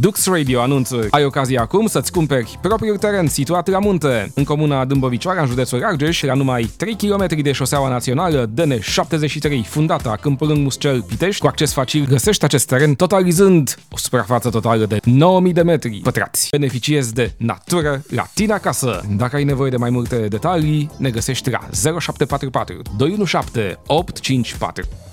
Dux Radio anunță: ai ocazia acum să-ți cumperi propriul teren situat la munte, în comuna Dâmbovicoara, în județul Argeș, la numai 3 km de șoseaua națională DN73, fundata Câmpul în Muscel, Pitești. Cu acces facil găsești acest teren, totalizând o suprafață totală de 9000 de metri pătrați. Beneficiezi de natură la tine acasă. Dacă ai nevoie de mai multe detalii, ne găsești la 0744 217 854.